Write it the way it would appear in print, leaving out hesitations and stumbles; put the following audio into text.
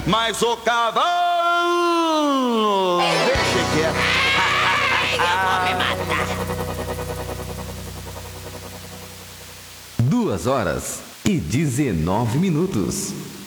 mas o cavalo deixa quieto. Eu vou me matar. 2 horas e 19 minutos.